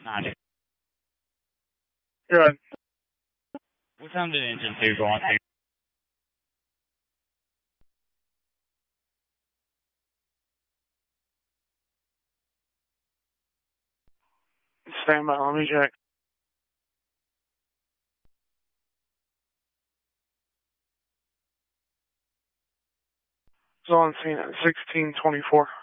90. Good. What time did engine 2 go on to? Stand by. Let me check. It's on scene at 16:24.